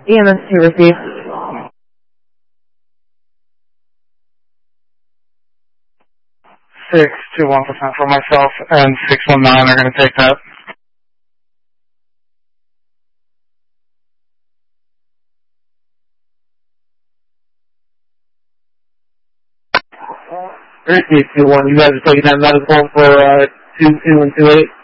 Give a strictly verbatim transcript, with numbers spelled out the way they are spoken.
E M S two received. six two one percent for myself, and six one nine are going to take that. Received two one. You guys are taking that medical for uh, two two and two eight.